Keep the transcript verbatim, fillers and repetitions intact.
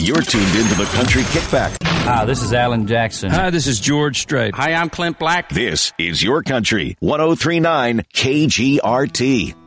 You're tuned into the Country Kickback. Hi, this is Alan Jackson. Hi, this is George Strait. Hi, I'm Clint Black. This is Your Country, one oh three point nine K G R T.